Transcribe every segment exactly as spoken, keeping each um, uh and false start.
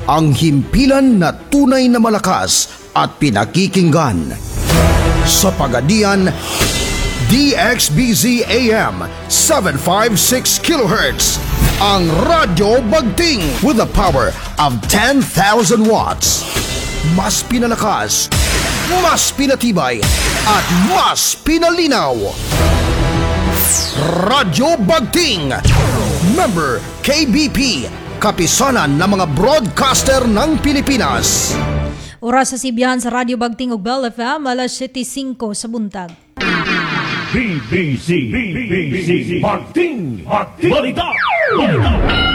ang himpilan na tunay na malakas at pinakikinggan. Sa Pagadian, D X B Z A M seven fifty-six kilohertz, ang Radyo Bagting with the power of ten thousand watts. Mas pinalakas, mas pinatibay, at mas pinalinaw. Radyo Bagting, member K B P, kapisanan ng mga broadcaster ng Pilipinas. Oras sa sibihan sa Radyo Bagting ug Bell F M, alas siyete singko sa buntag. B B C, B B C, Bagting, Bagting, Balita, Balita.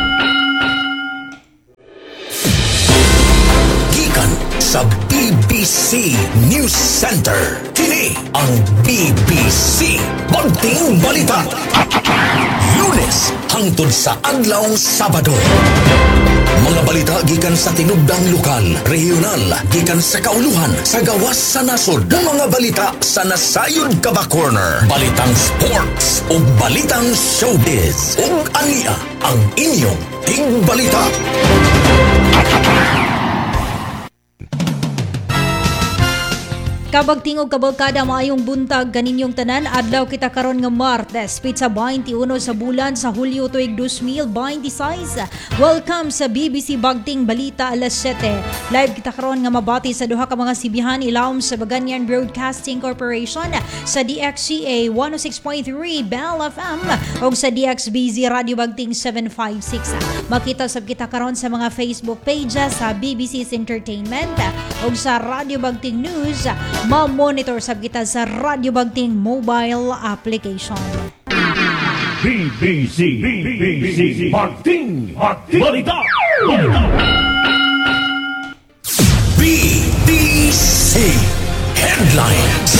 Gikan sa B B C News Center, kini ang B B C Bagting Balita. Lunes hangtod sa adlawng Sabado. Mga balita gikan sa tinubdang lokal, regional, gikan sa kauluhan, sa gawas sa nasod. Mga balita sa nasayod ka ba corner. Balitang sports o balitang showbiz. O ania ang inyong tingbalita. Kabagting og kabalkada, maayong buntag kaninyong tanan. Adlaw kita karon nga Martes, pitsa twenty-one sa bulan sa Hulyo tuig twenty twenty-six. Welcome sa B B C Bagting Balita alas siyete. Live kita karon nga mabati sa duha ka mga sibihan ilawom sa Baganyan Broadcasting Corporation, sa D X C A one oh six point three Bell F M ug sa D X B Z Radio Bagting seven fifty-six. Makita sab kita karon sa mga Facebook pages sa B B C's Entertainment ug sa Radio Bagting News. Ma-monitor sab kita sa Radio Bagting mobile application. B B C, B B C, Bagting, Bagting, Balita, Balita. B B C Headlines.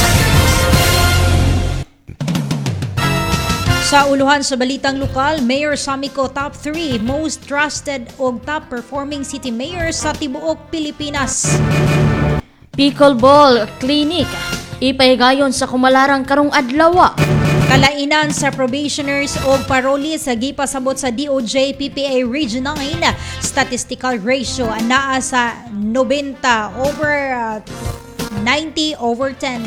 Sa uluhan sa balitang lokal, Mayor Samico top three most trusted o top performing city mayor sa tibuok Pilipinas. Pickleball Clinic ipahigayon sa kumalarang karong adlaw. Kalainan sa probationers o paroli sa gipasabot sa D O J P P A Region nine statistical ratio anaa sa ninety over ninety over ten.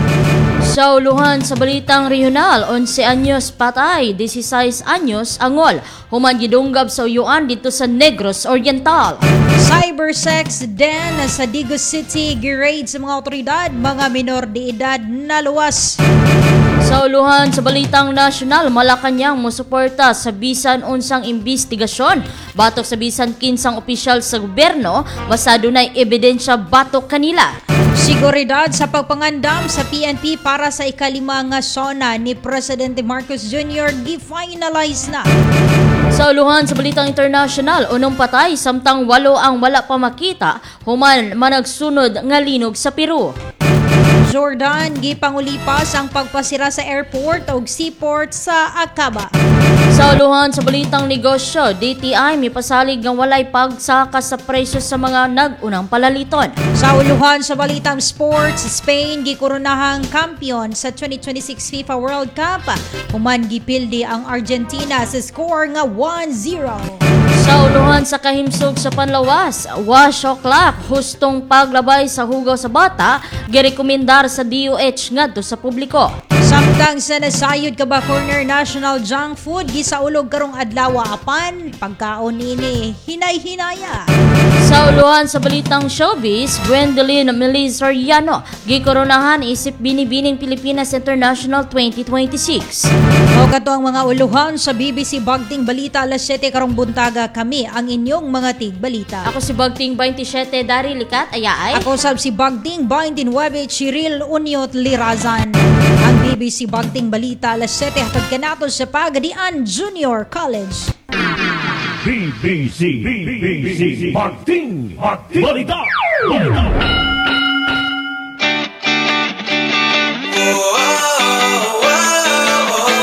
Sa uluhan sa balitang regional, eleven anyos patay, sixteen anyos angol, human gidunggab sa uyuan dito sa Negros Oriental. Cybersex den sa Digos City, girade sa mga otoridad, mga minor de edad naluwas. Sa uluhan sa balitang nasyonal, Malacañang mosuporta sa bisan unsang investigasyon batok sa bisan kinsang opisyal sa gobyerno basta dunay ebidensya batok kanila. Seguridad sa pagpangandam sa P N P para sa ikalima nga SONA ni Presidente Marcos Junior gi-finalize na. Sa uluhan sa balitang international, unong patay samtang walo ang wala pa makita human managsunod nga linog sa Peru. Jordan gipangulipas ang pagpasira sa airport ug seaport sa Acaba. Sa uluhan sa balitang negosyo, D T I mipasalig nga walay pagsaka sa presyo sa mga nag-unang palaliton. Sa uluhan sa balitang sports, Spain gikoronahang kampiyon sa twenty twenty-six FIFA World Cup. Human gipildi ang Argentina sa score nga one zero. Sa uluhan sa kahimsog sa panlawas, wash o'clock hustong paglabay sa hugaw sa bata, girekomendar sa D O H ngadto sa publiko. Samtang sa nasayod ka ba corner national junk food gisaulog karong adlaw apan pagkaon ini hinay-hinaya. Sa uluhan sa balitang showbiz, Gwendolyn Melizariano gikoronahan isip Binibining Pilipinas International twenty twenty-six. O kato ang mga uluhan sa B B C Bagting Balita alas siyete karong buntaga, kami ang inyong mga tigbalita. Ako si Bagting twenty-seven Dari Likat Ayaay. Ako sab si Bagting twenty-nine Chiril Uniot Lirazan. Ang B B C Bagting Balita alas siyete hatod kanato sa Pagadian Junior College. B B C, B B C, Bagting, Bagting, Balita, Balita.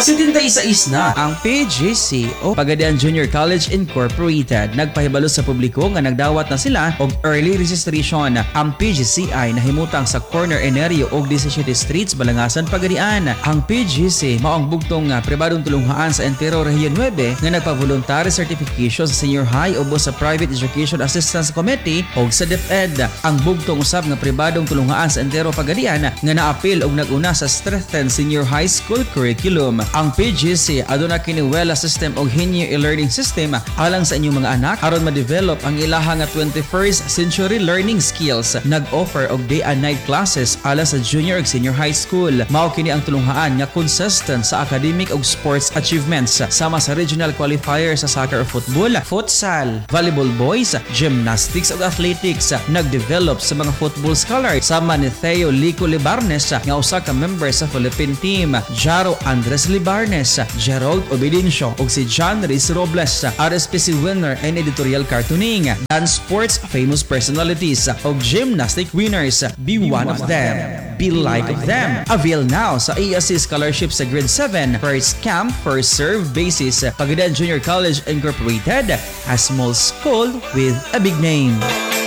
setenta-sais na ang P G C o Pagadian Junior College Incorporated. Nagpahibalo sa publiko nga nagdawat na sila og early registration. Ang P G C ay nahimutang sa corner Enerio og disisiete Streets, Balangasan, Pagadian. Ang P G C mao ang bugtong uh, pribadong tulunghaan sa Entero Region nine nga nagpa-voluntary certification sa senior high ubos sa Private Education Assistance Committee og sa DepEd. Ang bugtong usab nga pribadong tulunghaan sa Entero Pagadian nga naapil og naguna sa strengthened senior high school curriculum. Ang P G C aduna kini wella system og hinyo e-learning system alang sa inyong mga anak aron ma-develop ang ilaha nga twenty-first century learning skills. Nag-offer og day and night classes alang sa junior ug senior high school. Mao kini ang tulunghaan nga consistent sa academic ug sports achievements sama sa regional qualifier sa soccer o football, futsal, volleyball boys, gymnastics ug athletics. Nag-develop sa mga football scholars sama ni Theo Lico Libarnes nga usa ka member sa Philippine team, Jaro Andres Libarnes, Gerald Obidencio ug si John Reyes Robles, R S P C winner and editorial cartooning, dance sports famous personalities ug gymnastic winners. Be one of them. Be like of them. Avail now sa A S C scholarship sa grade seven, first camp, first serve basis. Pagadian Junior College Incorporated, a small school with a big name.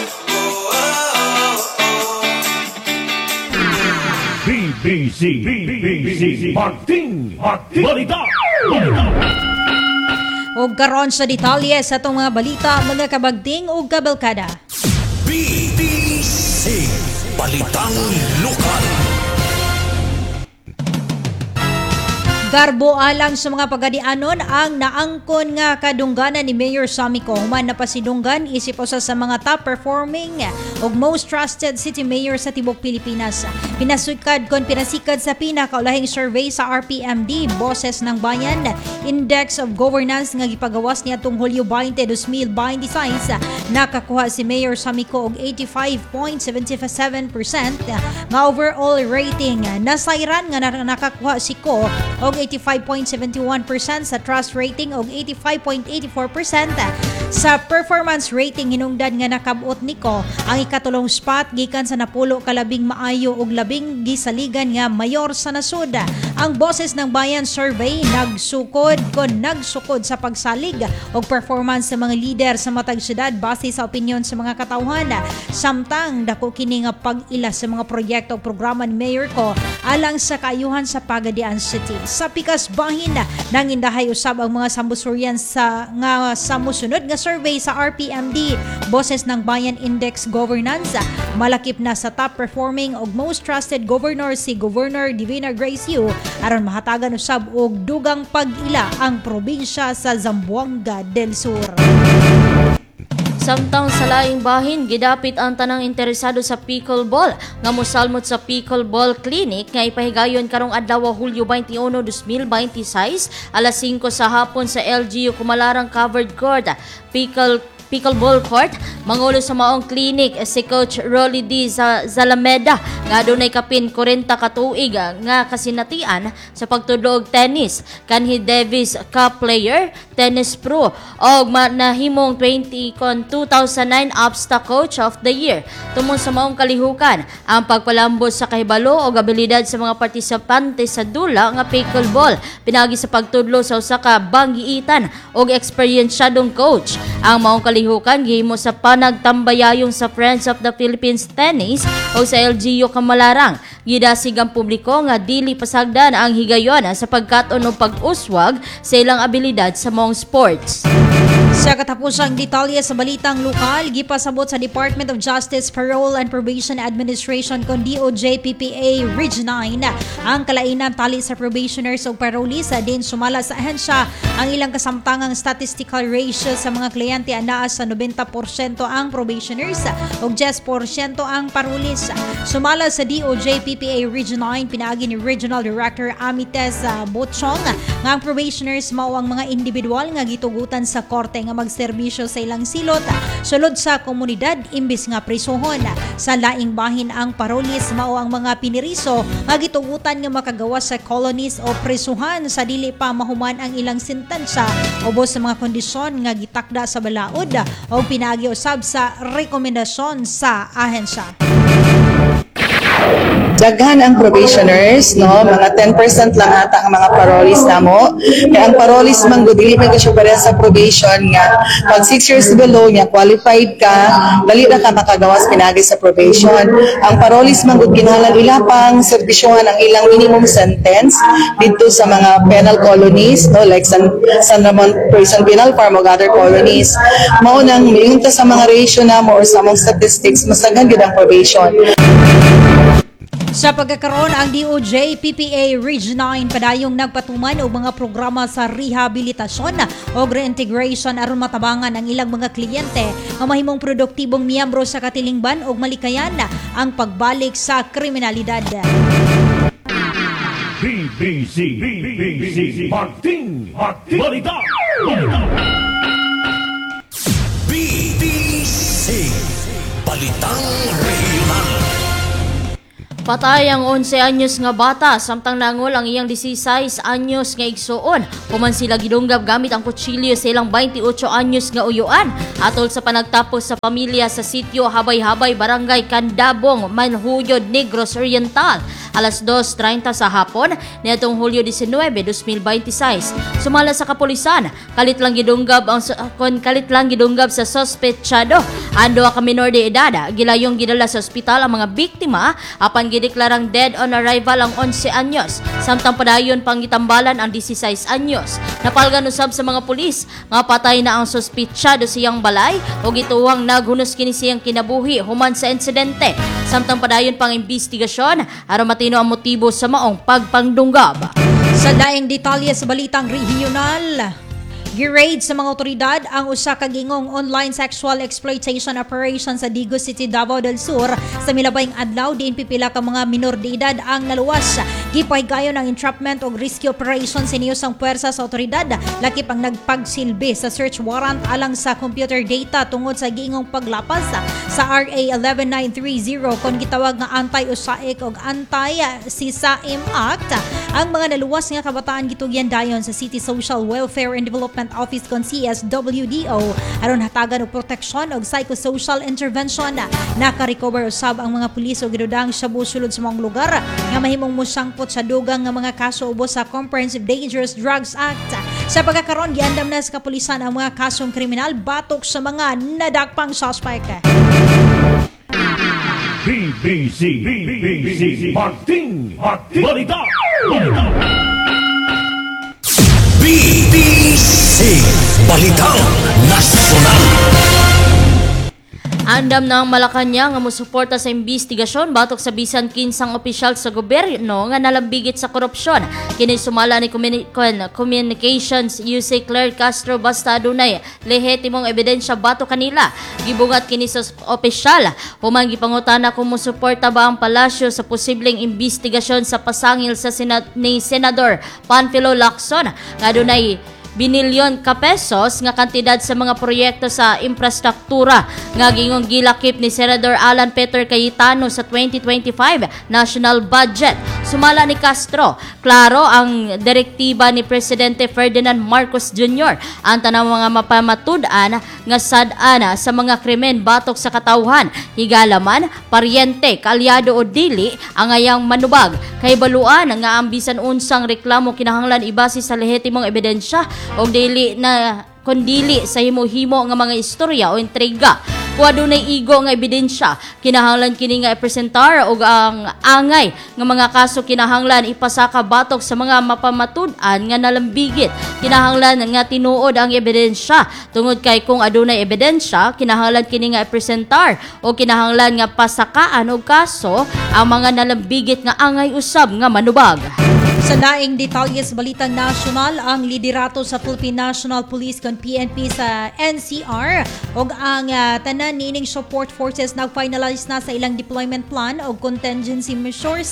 B B C, B B C, Bagting, Bagting, Balita, Balita. Og karon sa detalye sa itong mga balita, mga kabagting o kabalkada. B B C Balitang Lokal. Garbo alang sa mga pagadianon ang naangkon nga kadungganan ni Mayor Sammy Co. Human na pasidunggan isip usa sa mga top performing ug most trusted city mayor sa tibok Pilipinas. Pinasukad kon pinasikad sa pinakaulahing survey sa R P M D Boses ng Bayan Index of Governance nga gipagawas niya tung Hulyo twenty, twenty twenty-six. Nakakuha si Mayor Sammy Co og eighty-five point seven seven percent nga overall rating. Nasayran nga nakakuha si Co og eighty-five point seven one percent sa trust rating og eighty-five point eight four percent sa performance rating. Hinungdan nga nakabot niko ang ikatulong spot gikan sa napulo ka labing maayo ug labing gisaligan nga mayor sa nasud. Ang Boses ng Bayan survey nagsukod kon nagsukod sa pagsalig og performance sa mga leader sa matag syudad base sa opinyon sa mga katawhan. Samtang dako kini nga pag-ila sa mga proyekto o programa ni Mayor Co alang sa kaayuhan sa Pagadian City. Sa pikas bahin nang indahay usab ang mga sambusuryan sa nga sa musunod nga survey sa R P M D Boses ng Bayan Index Governance. Malakip na sa top performing og most trusted governor si Governor Divina Grace Yu aron mahatagan usab og dugang pag-ila ang probinsya sa Zamboanga del Sur. Samtang sa laing bahin, gidapit ang tanang interesado sa pickleball nga mosalmot sa pickleball clinic nga ipahigayon karong adlaw Hulyo twenty-one, twenty twenty-six alas singko sa hapon sa L G U Kumalarang Covered Court Pickle Pickleball Court. Mangulo sa maong clinic si Coach Rolly D. Zalameda nga dunay kapin forty ka tuig nga kasinatian sa pagtudlo og tennis. Kanhi Davis Cup player, tennis pro og nahimong twenty kon two thousand nine Upsta Coach of the Year. Tumon sa maong kalihukan ang pagpalambot sa kahibalo og abilidad sa mga partisipante sa dula nga pickleball pinagi sa pagtudlo sa usa ka banggiitan og eksperyensyadong coach. Ang maong kalihukan gihimo sa panagtambayayong sa Friends of the Philippines Tennis o sa L G U Kamalarang. Gidasig ang publiko nga dili pasagdan ang higayon sa pagkat-on o pag-uswag sa ilang abilidad sa maong sports. Sa katapusang detalye sa balitang lokal, gipasabot sa Department of Justice, Parole and Probation Administration kon D O J P P A Region nine ang kalainan tali sa probationers o parolees din sumala sa ahensya ang ilang kasamtangang statistical ratio sa mga kliyente anaa sa ninety percent ang probationers ug ten percent ang parolees. Sumala sa D O J P P A Region nine pinaagi ni Regional Director Amites uh, Botchong nga ang probationers mao ang mga individual nga gitugutan sa korte nga magserbisyo sa ilang silot sulod sa komunidad imbis nga prisuhon. Sa laing bahin ang parolees mao ang mga piniriso nga gitugutan nga makagawas sa colonies o prisuhan sa dili pa mahuman ang ilang sentensya ubos sa mga kondisyon nga gitakda sa balaod o pinaagi usab sa rekomendasyon sa ahensya. daghan ang probationers, no? Mga ten percent lang ata ang mga parolees namo. Kaya ang parolees man go dili man siya pareha sa probation nga pag six years below niya qualified ka, dali ra ka makagawas pinagi sa probation. Ang parolees man gud kinahanglan ilapang serbisyohan ang ilang minimum sentence dito sa mga penal colonies, no? Like San, San Ramon Prison Penal Farm o other colonies. Mao nang miingon ta sa mga ratio namo or sa mga statistics mas daghan gyud ang probation. Sa pagkakaroon, ang D O J P P A Region nine padayong nagpatuman og mga programa sa rehabilitasyon o reintegration aron matabangan ang ilang mga kliyente nga mahimong produktibong miyembro sa katilingban og malikayan ang pagbalik sa kriminalidad. B B C B B C Bagting Bagting Balita Balita B B C Balitang Regional. Patay ang onse anyos nga bata samtang nangol ang iyang disisays anyos nga igsuon. Human sila gidunggab gamit ang kutsilyo sa ilang twenty-eight anyos nga uyuan. Atol sa panagtapos sa pamilya sa sitio Habay-Habay, Barangay Candabong, Manhuyod, Negros Oriental. Alas dos treinta sa hapon nitong Hulyo nineteen, twenty twenty-six. Sumala sa kapulisan, kalit lang gidunggab ang kon kalit lang gidunggab sa suspetsado. Ando ka minor de edad, gilayong gidala sa ospital ang mga biktima apan gideklarang dead on arrival ang onse anyos. Samtang padayon pang gitambalan ang sixteen anyos. Napalgan usab sa mga pulis nga patay na ang suspetsado siyang balay o gituwang naghunos kini siyang kinabuhi human sa insidente. Samtang padayon pang investigasyon aron matino ang motibo sa maong pagpangdunggab. Sa daing detalye sa balitang regional, Gi-raid sa mga otoridad ang usa ka gingong online sexual exploitation operation sa Digos City, Davao del Sur. Sa milabayng adlaw, diin pipila ka mga minor de edad ang naluwas. Gipahigayon ang entrapment o rescue operation sa iniyosang puwersa sa otoridad. Lakip ang nagpagsilbi sa search warrant alang sa computer data tungod sa gingong paglapas sa R A eleven nine thirty kung gitawag nga Anti-Usaik o Anti-Sisaim Act. Ang mga naluwas nga kabataan gitugyan dayon sa City Social Welfare and Development Office kon C S W D O aron hatagan og proteksyon og psychosocial intervention. Naka-recover usab ang mga pulis og gidudang shabu sulod sa mga lugar nga mahimong musangpot sa dugang nga mga kaso ubos sa Comprehensive Dangerous Drugs Act. Sa pagkakaroon, giandam na sa kapulisan ang mga kasong kriminal batok sa mga nadakpang suspect. B B C B B C Bagting Bagting Balita Balita B B C Balitang Nasional. Andam ng Malacanang nga mosuporta sa investigasyon batok sa bisan kinsang opisyal sa gobyerno nga nalambigit sa korupsyon. Kini sumala ni Communi- Communications U C Claire Castro basta adunay lehitimong ebidensya batok kanila. Gibungat kini sa opisyal human gipangutana kung mosuporta ba ang palasyo sa posibleng investigasyon sa pasangil sa Senat ni Senador Panfilo Lacson nga adunay binilyon ka pesos nga kantidad sa mga proyekto sa infrastruktura nga gingong gilakip ni Senador Alan Peter Cayetano sa twenty twenty-five national budget. Sumala ni Castro, klaro ang direktiba ni Presidente Ferdinand Marcos Junior ang tanang mga mapamatud-an nga sad-an sa mga krimen batok sa katawhan, higalaman, paryente, kalyado o dili ang ayang manubag. Kay baluan nga ang bisan unsang reklamo kinahanglan ibase sa lehitimong ebidensya o dili na kundili sa himo-himo nga mga istorya o intriga. Kung adunay igo nga ebidensya, kinahanglan kini nga ipresentar og ang angay nga mga kaso kinahanglan ipasaka batok sa mga mapamatud-an nga nalambigit. Kinahanglan nga tinuod ang ebidensya tungod kay kung adunay ebidensya, kinahanglan kini nga ipresentar o kinahanglan nga pasakaan og kaso ang mga nalambigit nga angay usab nga manubag. Sa daing detalye sa balitang nasyonal, ang liderato sa Philippine National Police kon P N P sa N C R og ang uh, tanan niining support forces nag-finalize na sa ilang deployment plan o contingency measures.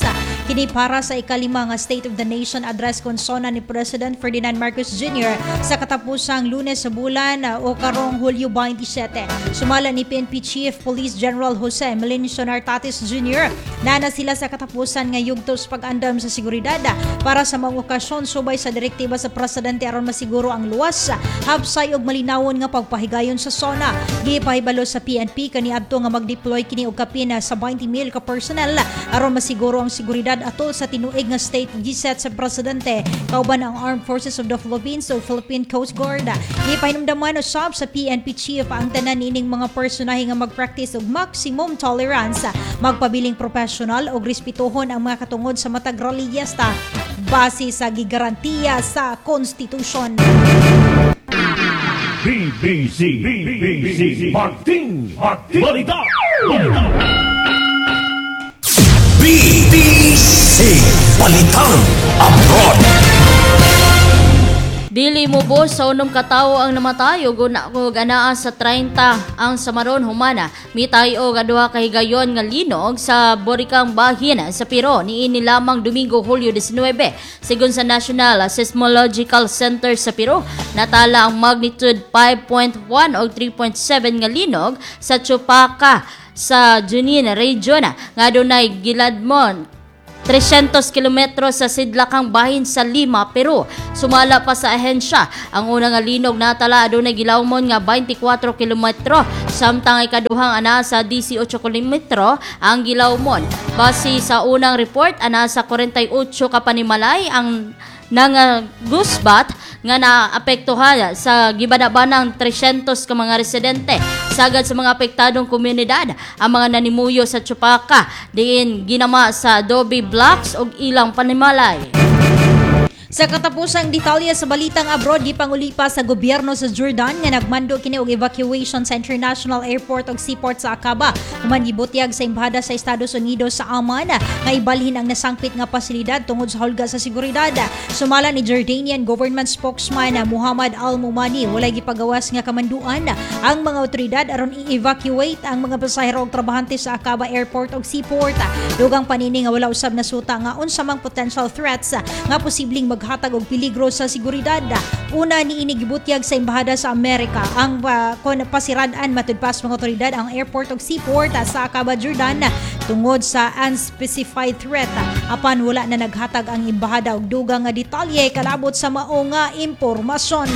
Kini para sa ikalima nga State of the Nation address konsona ni President Ferdinand Marcos Junior sa katapusang Lunes sa bulan o karong Hulyo twenty-seven. Sumala ni P N P Chief Police General Jose Melencio Nartates Junior na na sila sa katapusan nga yugtos pag-andam sa seguridad para sa mga okasyon subay sa direktiba sa Presidente aron masiguro ang luwas, hapsay og malinawon nga pagpahigayon sa zona. Gipahibalo sa P N P kaniadto nga mag-deploy kini og kapin sa twenty mil ka personnel aron masiguro ang seguridad atol sa tinuig nga state giset sa Presidente kauban ang Armed Forces of the Philippines o Philippine Coast Guard. Gipahinumdaman usab sa P N P Chief ang tanan nining mga personahe nga mag-practice og maximum tolerance, magpabiling professional og respetuhon ang mga katungod sa matag reliyesta base sa gigarantiya sa konstitusyon. B B C, B B C, Bagting, Bagting, Balita, Balita. B B C Balitang Abroad. Dili mo boss sa unom katawo ang namatay ug una ko ganaa sa thirty ang samaron humana. Mitay og aduha ka higayon nga linog sa Boricang bahin sa Piro niini lamang Domingo Hulyo nineteen. Sigon sa National Seismological Center sa Piro, natala ang magnitude five point one o three point seven nga linog sa Chupaca sa Junin region nga dunay giladmon three hundred kilometros sa sidlakang bahin sa Lima, Peru. Sumala pa sa ahensya, ang unang nga linog natala adunay gilawmon nga twenty-four kilometro, samtang ikaduhang ana sa eighteen kilometro ang gilawmon. Base sa unang report, ana sa forty-eight ka panimalay ang nangagusbat nga naapektuhan sa gibanabanang three hundred ka mga residente. Sagad sa mga apektadong komunidad ang mga nanimuyo sa Chupaca, diin ginama sa adobe blocks o ilang panimalay. Sa katapusang detalye sa balitang abroad, gipangulipa sa gobyerno sa Jordan nga nagmando kini og evacuation sa International Airport ug Seaport sa Aqaba. Human gibutyag sa embahada sa Estados Unidos sa Amman nga ibalhin ang nasangpit nga pasilidad tungod sa hulga sa seguridad. Sumala ni Jordanian government spokesman Muhammad Al-Mumani, walay gipagawas nga kamanduan ang mga otoridad aron i-evacuate ang mga pasahero ug trabahante sa Aqaba Airport ug Seaport. Dugang panini nga wala usab nasuta nga unsa mang potential threats nga posibleng maghatag og peligro sa seguridad. Una ni inigibutyag sa embahada sa Amerika ang uh, kon pasirad-an matud pas mga otoridad ang airport ug seaport sa Aqaba, Jordan tungod sa unspecified threat. Apan wala na naghatag ang embahada og dugang nga detalye kalabot sa mao nga impormasyon.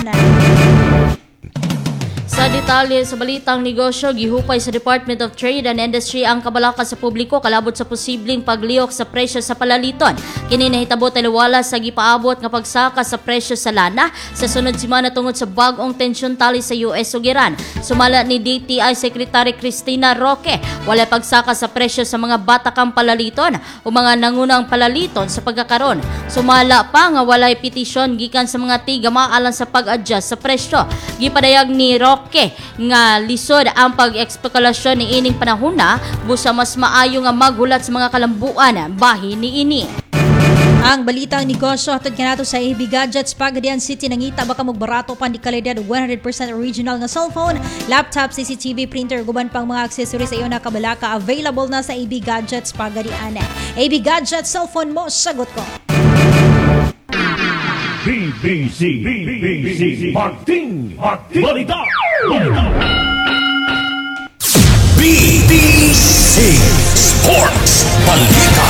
Sa detalye sa balitang negosyo, gihupay sa Department of Trade and Industry ang kabalaka sa publiko kalabot sa posibleng pagliok sa presyo sa palaliton. Kini nahitabo taliwala sa gipaabot nga pagsaka sa presyo sa lana sa sunod semana tungod sa bag-ong tensyon tali sa U S ug Iran. Sumala ni D T I Secretary Cristina Roque, wala pagsaka sa presyo sa mga batakang palaliton o mga nangunang palaliton sa pagkakaron. Sumala pa nga walay petisyon gikan sa mga tigama alang sa pag-adjust sa presyo. Gipadayag ni Roque nga lisod ang pag-ekspekulasyon ni ining panahona busa mas maayo nga maghulat sa mga kalambuan bahin ni ini. Ang balitang negosyo hatod kanato sa A B Gadgets, Pagadian City nangita baka magbarato pa di kalidad one hundred percent original nga cellphone, laptop, C C T V, printer, guban pang mga accessories sa iyo na kabalaka available na sa A B Gadgets Pagadian. A B Gadgets, cellphone mo, sagot ko. B B C, B B C, Bagting, Bagting, Balita, Balita. B B C Sports Balita.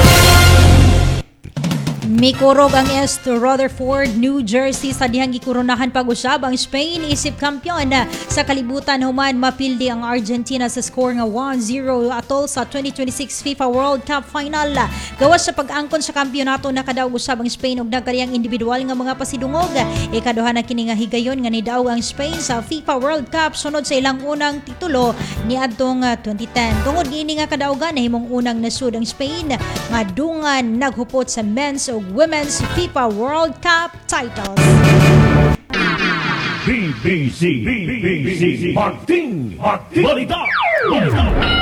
Mikurog ang East Rutherford, New Jersey sa dihang gikurunahan pag-usab ang Spain isip kampiyon sa kalibutan human mapildi ang Argentina sa score nga one zero atol sa twenty twenty-six FIFA World Cup Final. Gawas sa pag-angkon sa kampyonato nakadaog usab ang Spain og nagkariyang individual nga mga pasidungog. Ikaduha na kini nga higayon nga nidaog ang Spain sa FIFA World Cup sunod sa ilang unang titulo niadtong twenty ten. Tungod gini nga kadaugan nahimong unang nasud ang Spain nga dungan naghupot sa men's ug Women's FIFA World Cup titles. B B C, B B C, Bagting, Bagting, Balita, Balita.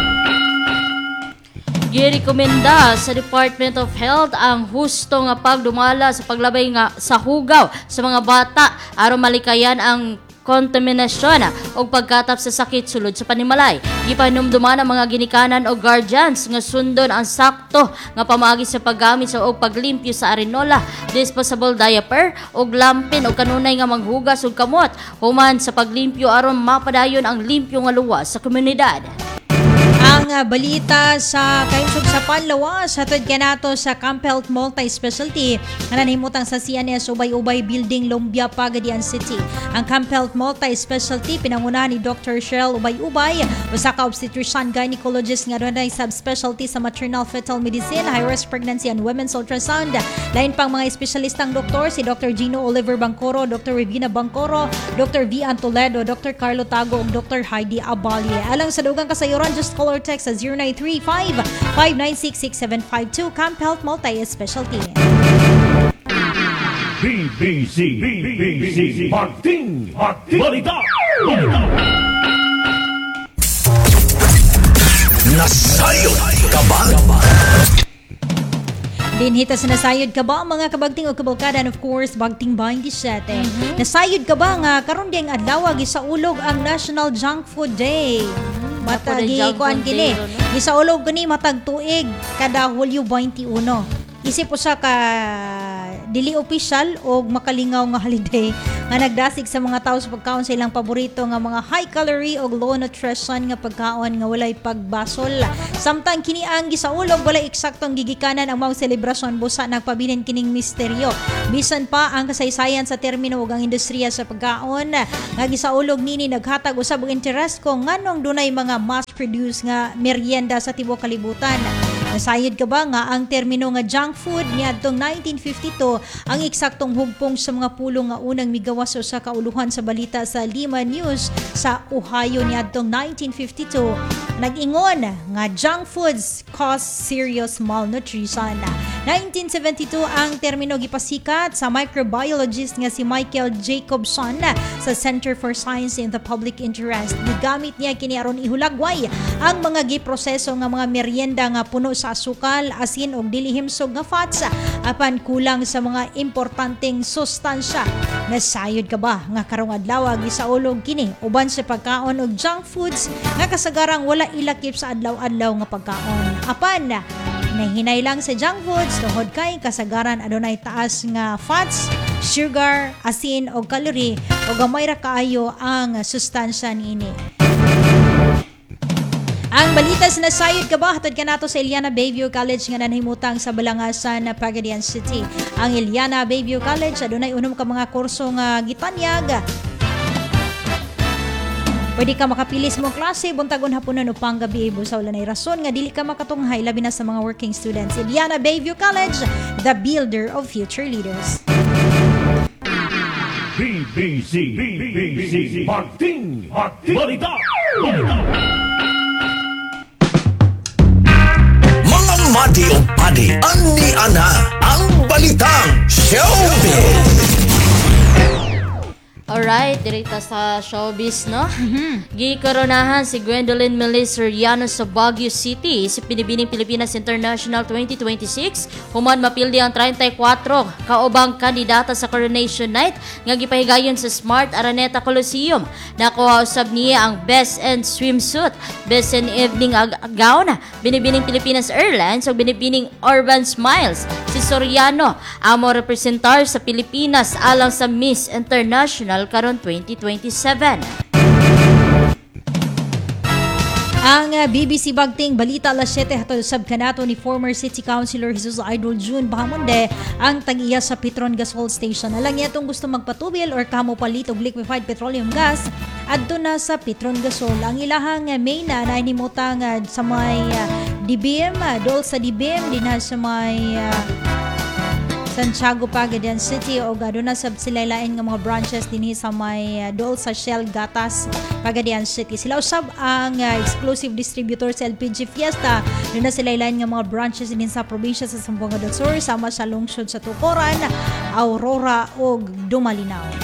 Girekomenda sa Department of Health ang husto nga pagdumala sa paglabay nga sa hugaw sa mga bata aron malikayan ang kontaminasyon o pagkatap sa sakit sulod sa panimalay. Gipahinumduman ang mga ginikanan o guardians nga sundon ang sakto nga pamaagi sa paggamit sa o paglimpyo sa arenola, disposable diaper o lampin o kanunay nga manghugas og kamot human sa paglimpyo aron mapadayon ang limpyo nga luwas sa komunidad. Ang uh, balita sa kaimsog sa panlawas, hatod ka nato sa Camp Health Multi-Specialty na nanimutang sa C N S Ubay-Ubay Building, Lumbia, Pagadian City. Ang Camp Health Multi-Specialty pinangunahan ni Doctor Cheryl Ubay-Ubay, usa ka obstetrician gynecologist nga doon ay subspecialty sa maternal fetal medicine, high-risk pregnancy and women's ultrasound. Lain pang mga espesyalistang doktor si Doctor Gino Oliver Bangcoro, Doctor Revina Bangcoro, Doctor V. Antoledo, Doctor Carlo Tago ug Doctor Heidi Abalye. Alang sa dugang kasayuran, just call or text sa zero nine three five, five nine six, six seven five two. Camp Health Multi-Specialty. B B C, B B C, Bagting, Bagting, Balita, Balita. Nasayod ka ba? Dinhita sa nasayod ka ba mga kabagting o kabalkada, and of course Bagting twenty-seven. Mm-hmm. Nasayod ka ba nga karon ding adlaw gisaulog ang National Junk Food Day. Matagi kuan kini. Gisaulog kini matag tuig kada Hulyo twenty-one. Isip usa ka dili official o makalingaw nga holiday nga nagdasig sa mga tao sa pagkaon sa ilang paborito nga mga high calorie o low nutrition nga pagkaon nga walay pagbasol. Samtang kini ang gisaulog walay eksaktong gigikanan ang mga selebrasyon, busa nagpabilin kining misteryo. Bisan pa ang kasaysayan sa termino ug ang industriya sa pagkaon nga gisaulog nini naghatag usab og interest kung nganong dunay mga mass produce nga merienda sa tibuok kalibutan. Nasayod ka ba nga ang termino nga junk food niadtong nineteen fifty-two ang eksaktong hugpong sa mga pulong nga unang migawas sa kauluhan sa balita sa Lima News sa Ohio niadtong nineteen fifty-two. Nag-ingon nga junk foods cause serious malnutrition. nineteen seventy-two ang termino gipasikat sa microbiologist nga si Michael Jacobson sa Center for Science in the Public Interest. Gigamit niya kini aron ihulagway ang mga giproseso nga mga merienda nga puno sa asukal, asin ug dili himsog nga fats apan kulang sa mga importanteng sustansya. Nasayod ka ba nga karong adlaw gisaulog kini uban sa pagkaon og junk foods nga kasagarang wala ilakip sa adlaw-adlaw nga pagkaon. Apan nahinay lang sa junk foods tungod kay kasagaran adunay taas nga fats, sugar, asin o calorie o gamay ra kaayo ang sustansya niini. Ang balita sa nasayod ka ba, hatod ka nato sa Iliana Bayview College nga nanahimutang sa Balangasan na Pagadian City. Ang Iliana Bayview College adunay unom ka mga kurso nga gitanyag. Pwede ka makapili sa mong klase, buntagon hapunan upang gabi ibo sa ulan ay rason nga dili ka makatunghay labi na sa mga working students. Iliana Bayview College, the builder of future leaders. B B C, B B C, Bagting, Bagting, Balita, Balita. Mga madi o padi, ani ana ang balitang showbiz. Alright, direkta sa showbiz, no? Mm-hmm. Gikoronahan si Gwendolyn Melis Soriano sa Baguio City si Pinibining Pilipinas International twenty twenty-six. Human mapildi ang thirty-four kaubang kandidata sa Coronation Night nga gipahigayon sa Smart Araneta Coliseum. Nakuha usab niya ang Best in Swimsuit, Best in Evening Gown, Binibining Pilipinas Airlines ug Binibining Urban Smiles. Si Soriano amo representar sa Pilipinas alang sa Miss International karon twenty twenty-seven. Ang uh, B B C Bagting Balita alas siyete hatod sab kanato ni former City Councilor Jesus Idol June Bahamonde ang tag-iya sa Petron Gasol Station. Alang niya itong gusto magpatubil or kamo palit og liquefied petroleum gas adto na sa Petron Gasol. Ang ilahang uh, main na nainimutang uh, sa may uh, D B M, uh, dol sa D B M din sa may uh, Santiago, Pagadian City o aduna sab sila lain nga mga branches dinhi sa may uh, dol sa Shell Gatas, Pagadian City. Sila usab ang uh, exclusive distributor sa L P G Fiesta. Doon na sila lain nga mga branches din sa probinsya sa Zamboanga del Sur, sama sa lungsod sa Tukuran, Aurora ug Dumalinaw.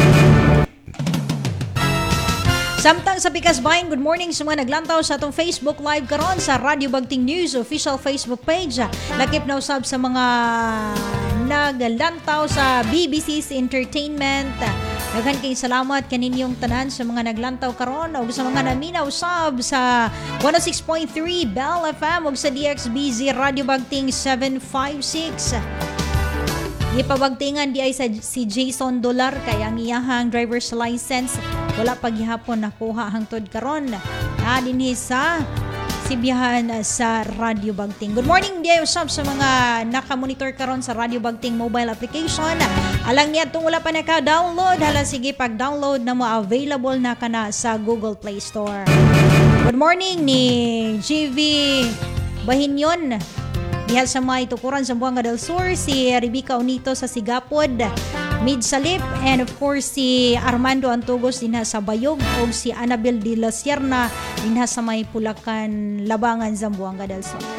Samtang sa Pikas Bahin, good morning sa mga naglantaw sa atong Facebook Live karon sa Radio Bagting News official Facebook page. Lakip na usab sa mga naglantaw sa B B C's Entertainment Daghan kay salamat kaninyong tanan sa mga naglantaw karon ug sa mga naminaw sub sa one oh six point three Bell F M ug sa D X B Z Radio Bagting seven five six. Ipabagtingan di ay sa si Jason Dolar kay ang iyahang driver's license wala pa gihapon nakuha hangtod karon. Na dinhi sa sibiyahan sa Radio Bagting. Good morning di ay usab sa mga nakamonitor karon sa Radio Bagting mobile application. Alang niya itong wala pa naka-download, hala sige pag-download na mo available na ka na sa Google Play Store. Good morning ni G V Bahinyon. Dihal sa mga itukuran sa Buanga del Sur, si Rebecca Unito sa Sigapod, Mid Salip, and of course si Armando Antugos dinha sa Bayog o si Annabel de la Sierna dinha sa may Pulacan, Labangan, Zamboanga del Sur.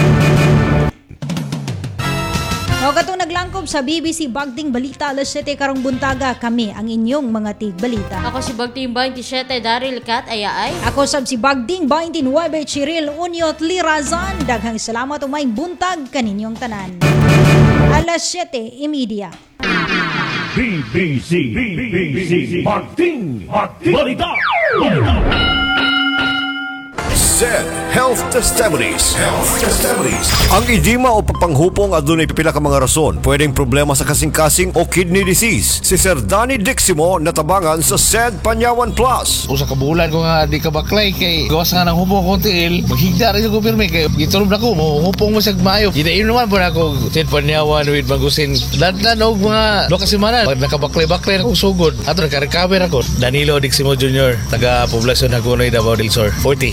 O katong naglangkob sa B B C Bagting Balita alas siyete karong buntaga, kami ang inyong mga tigbalita. Ako si Bagting twenty-seven Daryl Cat Ayaay. Ako sab si Bagting twenty-nine Chiril Unyot Lirazan. Daghang salamat umay buntag kaninyong tanan. alas siyete imidya. B B C B B C Bagting Balita Balita. Z Health Testimonies. Health Testimonies. Ang edema o papanghupong adunay pipila ka mga rason. Pwedeng problema sa kasing-kasing o kidney disease. Si Sir Danny Diximo natabangan sa Z E D Panyawan Plus. Usa ka bulan ko nga di ka baklay kay gawas nga ng hupong ko tiil. Maghigda rin ko pirmi kay gitulog na ko mo hupong mo sa maayo. Gidayon naman po na ako Z E D Panyawan with Magusin. Dandan og mga do ka semana pag nakabaklay-baklay na kong sugod. Ato naka-recover ako. Danilo Diximo Junior taga poblasyon Hagonoy, Davao del Sur forty.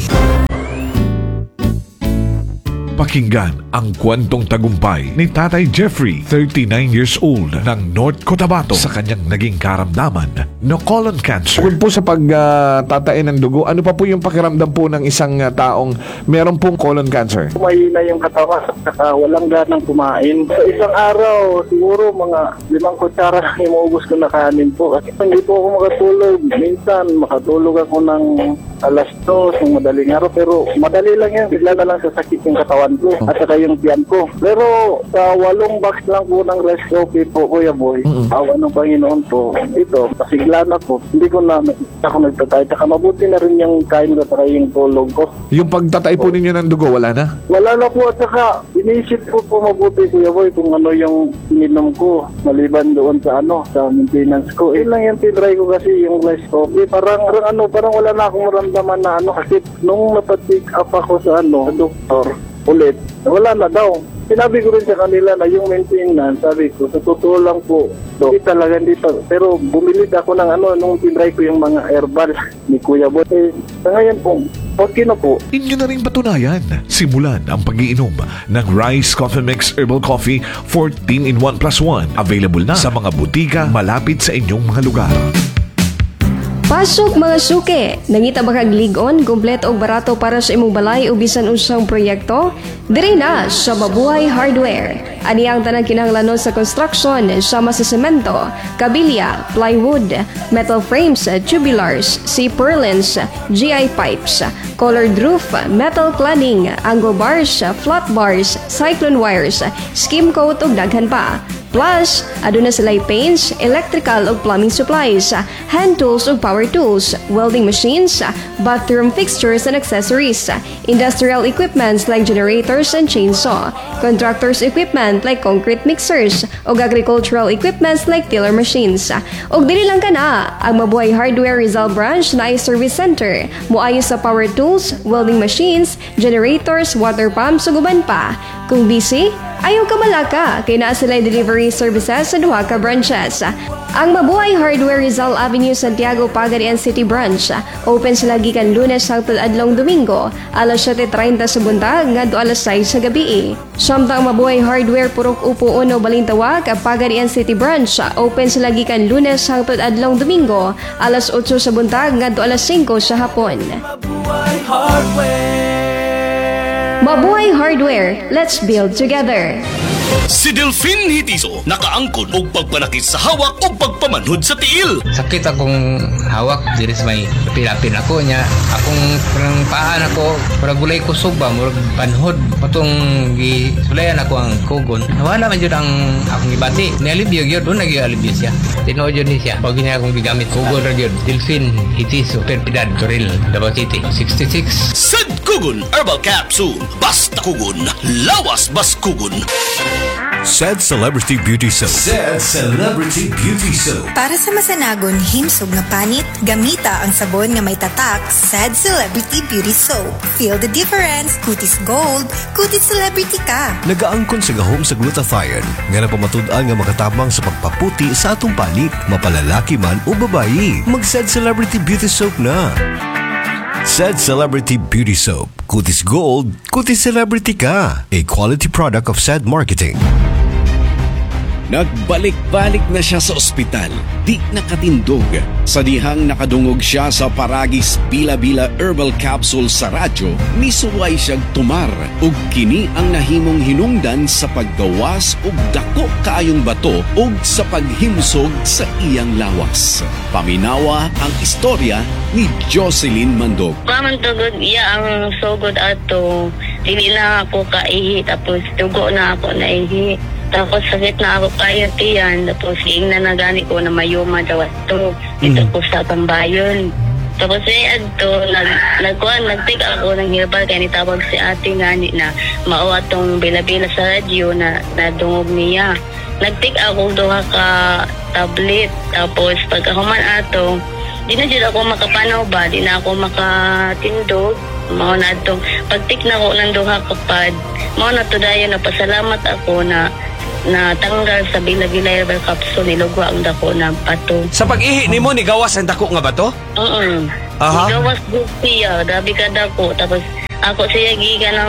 Pakinggan ang kwentong tagumpay ni Tatay Jeffrey, thirty-nine years old, ng North Cotabato sa kanyang naging karamdaman na colon cancer. Bukod po sa pagtatain uh, ng dugo, ano pa po yung pakiramdam po ng isang uh, taong meron pong colon cancer? Mahina yung katawan at uh, walang ganang kumain. Sa isang araw, siguro mga limang kutsara lang yung maubos ko na kanin po. Kasi hindi po ako makatulog. Minsan, makatulog ako ng alas dos, ng madaling araw. Pero madali lang yan. Bigla na lang sasakit yung katawan ko at saka yung tiyan ko. Pero sa walong box lang po ng rice coffee po, Kuya Boy, mm-hmm. awa ng Panginoon po, ito, pasigla na po. Hindi ko na ako nagtatay. Saka mabuti na rin yung kain ko at yung tulog ko. Yung pagtatay po ninyo ng dugo, wala na? Wala na po at saka inisip po po mabuti, Kuya Boy, kung ano yung ininom ko maliban doon sa ano, sa maintenance ko. Yun lang yung tinry ko kasi yung rice coffee. Parang, parang ano, parang wala na akong maramdaman na ano kasi nung napatik up ako sa ano, sa doktor, ulit, wala na daw. Sinabi ko rin sa kanila na yung maintenance, sabi ko, sa totoo lang po, hindi talaga dito. Pero bumili ako ng ano, nung tinry ko yung mga herbal ni Kuya Boy. Eh, sa ngayon po, okay na po. Inyo na rin patunayan. Simulan ang pag-iinom ng Rice Coffee Mix Herbal Coffee fourteen in one plus one. Available na sa mga butika malapit sa inyong mga lugar. Pasok mga suke! Nangita ba kag ligon, kumpleto o barato para sa imong balay o bisan unsang proyekto? Diri na sa Mabuhay Hardware. Ani ang tanang kinahanglanon sa construction sama sa semento, kabilya, plywood, metal frames, tubulars, C-purlins, G I pipes, colored roof, metal cladding, angle bars, flat bars, cyclone wires, skim coat ug daghan pa. Plus, aduna sila'y paints, electrical ug plumbing supplies, hand tools ug power tools, welding machines, bathroom fixtures and accessories, industrial equipments like generators and chainsaw, contractors equipment like concrete mixers, ug agricultural equipments like tiller machines. Ug dili lang kana, ang Mabuhay Hardware Rizal Branch na ay service center, moayo sa power tools, welding machines, generators, water pumps ug uban pa. Kung busy, ayaw ka malaka, kay naa sila'y delivery services sa duha ka branches. Ang Mabuhay Hardware Rizal Avenue, Santiago, Pagadian City Branch. Open sila gikan Lunes hangtod adlong Domingo, alas siyete treinta sa buntag ngadto alas sais sa gabi. Samtang Mabuhay Hardware Purok Upo Uno Balintawak, Pagadian City Branch. Open sila gikan Lunes hangtod adlong Domingo, alas otso sa buntag ngadto alas singko sa hapon. Mabuhay Hardware. Mabuhay Hardware, let's build together. Si Delfin Hitiso nakaangkon og pagpanakit sa hawak o pagpamanhod sa tiil. Sakit akong hawak diri sa may pilapin ako niya. Akong parang paan ako, para gulay kusog ba, murag panhod. Patong gisulayan ako ang kugon. Nawala man yun ang akong ibati. Nialibyo yun, doon nag-ialibyo siya. Tinood yun ni siya. Pag niya akong gigamit kugon ra yun. Delfin Hitiso, Perpidad, Toril, Davao City, sixty-six. Sad Kugon Herbal Capsule. Basta kugon, lawas bas kugon. Sad Celebrity Beauty Soap. Sad Celebrity Beauty Soap. Para sa masanagon himsog nga panit, gamita ang sabon nga may tatak, Sad Celebrity Beauty Soap. Feel the difference, kutis gold, kutis celebrity ka. Nagaangkon sa gahom sa glutathione, nga napamatud-an nga makatabang sa pagpaputi sa atong panit, mapalalaki man o babayi. Mag-Sad Celebrity Beauty Soap na. Sad Celebrity Beauty Soap. Kutis Gold, kutis celebrity ka. A quality product of Sad Marketing. Nagbalik-balik na siya sa ospital, di nakatindog. Sa dihang nakadungog siya sa Paragis Bila-Bila Herbal Capsule sa radyo, misuway siyang tumar ug kini ang nahimong hinungdan sa paggawas ug dako kaayong bato ug sa paghimsog sa iyang lawas. Paminawa ang istorya ni Jocelyn Mandog. Kaman tugod iya ang sugod ato, dili na ako kaihi tapos dugo na ako naihi. Tapos sakit na ako kayo tiyan. Tapos yung nanagani ko na mayuma daw ito. Dito mm. ko sa Tambayon. Tapos ay adto, nag, nagkuhan, nagtik ako ng herbal kaya nitawag si ate ngani na mao atong bila-bila sa radyo na nadungog niya. Nagtik ako duha ka tablet. Tapos pagkahuman ato, di na dyan ako makapanaw ba, di na ako makatindog. Mao na itong pagtik na ko ng duha kapad. Mao na to dayon na pasalamat ako na na tanggal sa Bila-Bila Herbal Capsule, nilugwa ang dako na bato. Sa pag-ihi ni mo, nigawas ang dako nga bato? Oo. Aha. Nigawas siya, dabi ka dako. Tapos ako siya giga ng,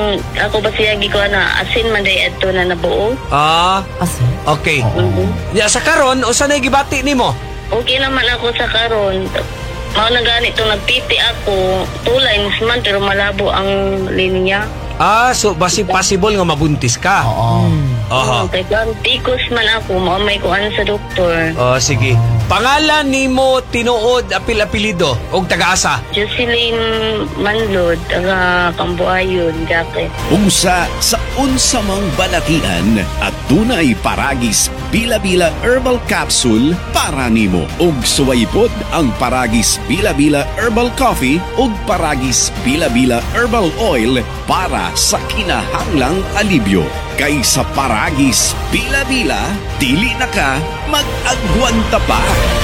ako ba siya giga na asin man day ito na nabuo. Ah, asin? Okay. Uh-huh. Ya, sa karon, o saan ay gibati ni mo? Okay naman ako sa karon. Mao na ganito, nagpipi ako, tulay, musman, pero malabo ang linya. Ah, so basi possible nga mabuntis ka? Oo. Aha. Okay, tikos man ako, maumay ko ano sa doktor. Oh, sige. Pangalan ni mo tinuod apil-apilido o taga-asa? Jocelyn Manlod, taga Cambuayon, Jake. Unsa sa unsa mang balatian at tunay Paragis Bila-Bila Herbal Capsule para nimo. Og suwaypod ang Paragis Bila-Bila Herbal Coffee ug Paragis Bila-Bila Herbal Oil para sa kinahanglang alibyo. Kay sa Paragis Bila-Bila, dili na ka mag-agwanta pa.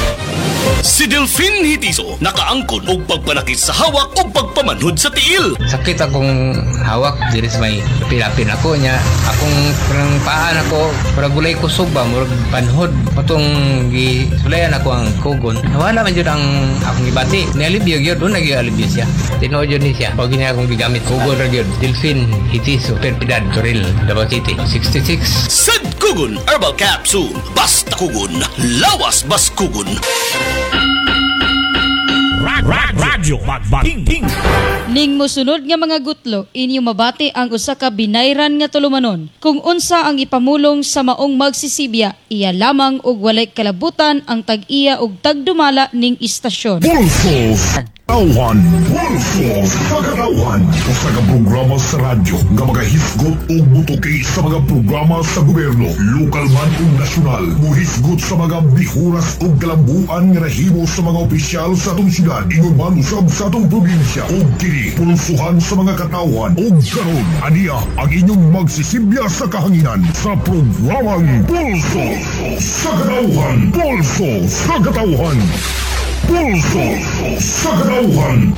Si Delfin Hitiso nakaangkon og pagpanakit sa hawak o pagpamanhod sa tiil. Sakit akong hawak diri sa may pilapin ako niya. Akong parang paan ako, para gulay kusog ba, murag panhod. Patong gisulayan ako ang kugon. Nawala man yun ang akong ibati. Nialibyo yun, doon nag-ialibyo siya. Tinood yun ni siya. Pag niya akong gigamit kugon ra yun. Delfin Hitiso, Perpidad, Toril, Davao City, sixty-six. Sad Kugon Herbal Capsule. Basta kugon, lawas bas kugon. Radyo Magbating. Ning mosunod nga mga gutlo, inyo mabati ang usa ka binayran nga tulumanon. Kung unsa ang ipamulong sa maong magsisibya, iya lamang og walay kalabutan ang tag-iya og tagdumala ning istasyon. Pulso Katawan, Pulso sa Katawan. Usa ka programa sa radyo nga magahisgot og butuki sa mga programa sa gobyerno, lokal man ug nasyonal. Muhisgot sa mga bihuras ug kalambuan nga nahimo sa mga opisyal sa atong syudad, ingon man usab sa atong probinsya. Og kini pulsuhan sa mga katawan og karon aniya ang inyong magsisibya sa kahanginan sa programang Pulso sa Katawan. Pulso sa Katawan. Pulso sa Katawan.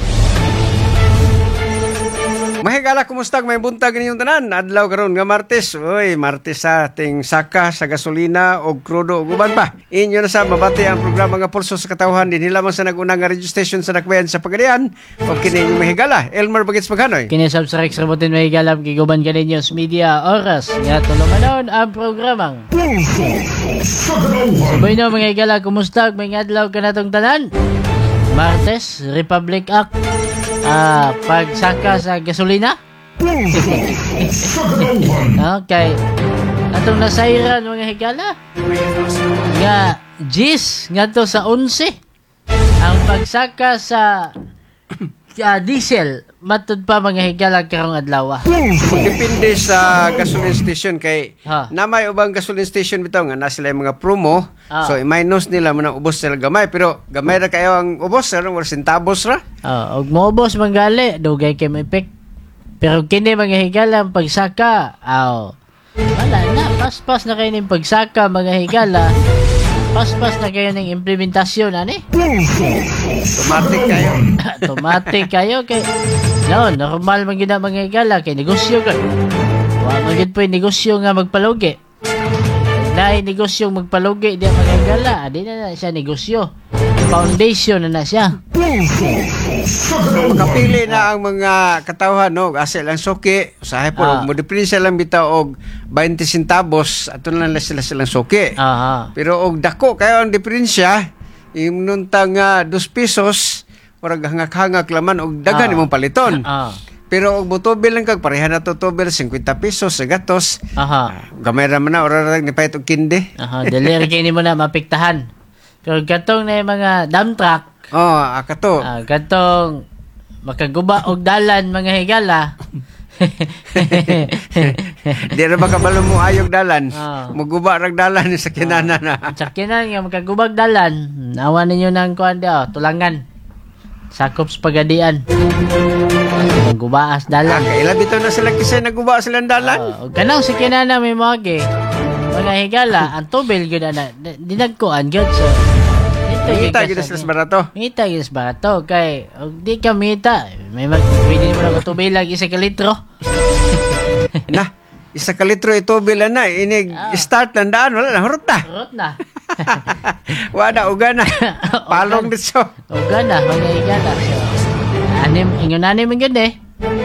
Mahigala, kumusta? May buntag ninyong tanan. Adlaw karon nga Martes. Uy, Martes sa ating saka sa gasolina o krudo o guban pa. Inyo na sa mabati ang programa nga Pulso sa Katawhan. Din lamang sa nag-unang nga radio station sa Nakbayan sa Pagadian. O kini mahigala. Elmer Bagets Maghanoy. Kini sab sa Rex Rabotin mahigala. Giguban ka News Media Oras. Nga tulumanon ang programang Pulso sa Katawhan. Sabay na mga higala, kumusta? May adlaw ka na tong tanan. Martes, Republic Act. Ah, pagsaka sa gasolina Okay. Atong nasairan mga higala. Nga Gis nga to sa onse. Ang pagsaka sa uh, diesel matud pa mga higala karong adlaw. Depende sa gasoline station kay ha. Na may ubang gasoline station bitaw nga na sila yung mga promo. Ah. So i-minus nila mo na ubos sila gamay pero gamay ra kayo ang ubos ra wala centavos ra. Ah, og moubos manggali dugay kay may pek. Pero kini mga higala ang pagsaka. Aw. Wala na paspas na kayo ning pagsaka mga higala. Paspas na kayo ng implementasyon, ani? Automatic kayo. Automatic kayo kay no, normal man gina mga higala kay negosyo ka. Wa man gid po'y negosyo nga magpalugi. Dahil negosyo magpalugi di mga higala, adi na, na siya negosyo. Foundation na na siya. Makapili na ang mga katawhan no, asa lang suki, usahay po Ah. mo diferensya lang bitaw og twenty centavos ato lang sila silang suki. Aha. Pero og dako kayo ang diferensya, imnuntang nga two pesos, murag hangak-hangak laman og daghan Ah. imong paliton. Ah. Pero og motobil lang kag pareha na to tobil fifty pesos sa gatos. Aha. Gamay ra man na ora ra ni payt og kinde. Aha, dali kini mo na mapiktahan. Pero katong na yung mga dump truck. Oh, akato. Ah, katong makaguba og dalan mga higala. Di ra ba kabalo mo ayog dalan? Ah. Muguba rag dalan ni sakyanana na. Sakinan nga magkagubag dalan. Nawa ninyo ng kuan dia, tulangan. Sakop sa pagadian. Gubaas dalan. Ah, kaila bitaw na sila kasi naguba silang dalan. Uh, kanang sakinan na may mga mga higala, ang tubil gud na dinagkuan gud so. Mita gid sa barato. Mita gid sa barato kay og di ka mita, may mag pwede mo na tubil lagi sa litro. Na, isa ka litro ito bilan na inig start ng daan wala na hurot na. Hurot na. Wala uga na. Palong dito. Uga na mga higala. So, anim ingon anim gud eh.